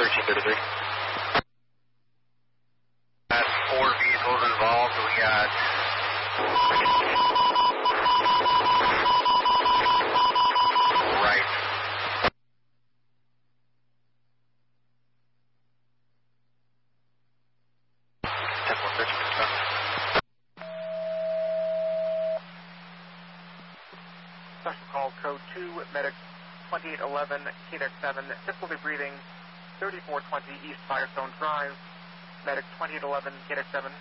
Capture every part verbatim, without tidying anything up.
thirteen thirty-three. Got four vehicles involved. We got right. ten four thirteen. Special call code two, medic twenty-eight eleven, K D X seven, difficulty breathing, thirty-four twenty East Firestone Drive, medic twenty-eight eleven, K D X seven.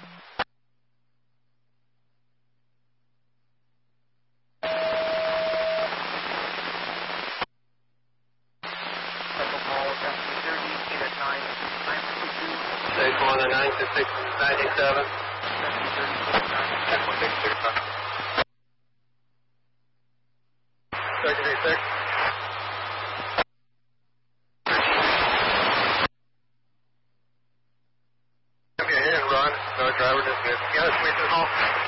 Special call, S P thirty, K D X nine, nine fifty-two. Stage one, nine six six, ninety-seven. S P thirty, K D X nine. ten four six, thirty-five. thirty-three six. Give me a hit and run. No driver, just good. You gotta squeeze it home.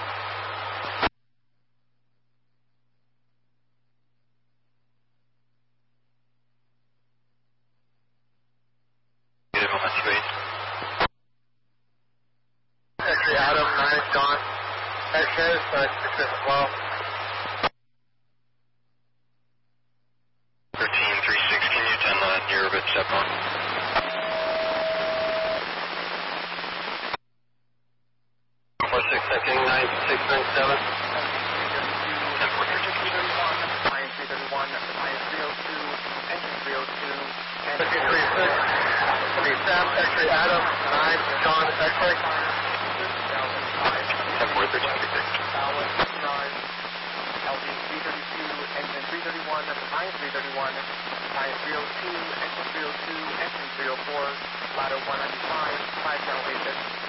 Get him on the street. X-ray Adam, nine John. X-ray, but it's as well. thirteen three six, can you ten nine, you're a bit step on. four six, checking nine six nine seven. ten four thirteen. three thirty-one, Defiance three thirty-one, Defiance three oh two, engine three oh two, and thirteen three six. three Sam, X-ray Adam, nine John, X-ray. ten four thirteen three six. L D three thirty-two, engine three thirty-one, Defiance three thirty-one, Defiance three oh two, engine three oh two, engine three oh four, ladder one ninety-five, five channel basis.